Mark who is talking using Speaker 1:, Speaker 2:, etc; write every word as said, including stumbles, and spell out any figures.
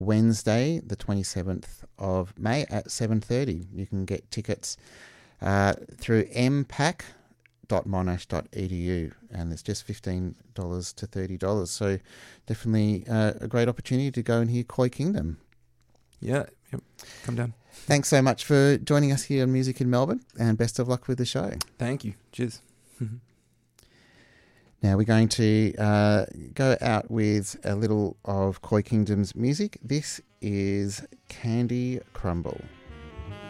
Speaker 1: Wednesday, the twenty-seventh of May at seven thirty. You can get tickets uh, through m pack dot monash dot e d u, and it's just fifteen dollars to thirty dollars. So definitely uh, a great opportunity to go and hear Koi Kingdom.
Speaker 2: Yeah, yep. Come down.
Speaker 1: Thanks so much for joining us here on Music in Melbourne, and best of luck with the show.
Speaker 2: Thank you. Cheers.
Speaker 1: Now we're going to uh, go out with a little of Koi Kingdom's music. This is Candy Crumble.